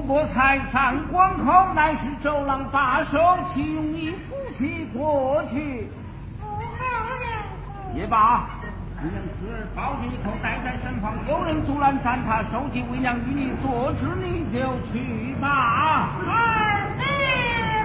过才上关口，乃是周郎把手，岂容你夫妻过去？也罢，你娘死而抱着一口带在身旁，有人阻拦斩他，收起为娘与你所知，你就去吧。